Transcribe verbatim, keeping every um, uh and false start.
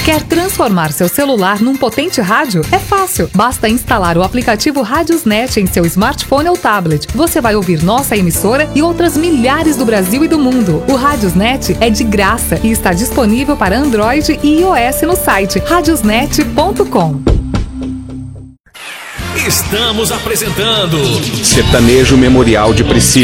Quer transformar seu celular num potente rádio? É fácil. Basta instalar o aplicativo Radiosnet em seu smartphone ou tablet. Você vai ouvir nossa emissora e outras milhares do Brasil e do mundo. O Radiosnet é de graça e está disponível para Android e iOS no site radiosnet ponto com. Estamos apresentando Sertanejo Memorial de Priscila.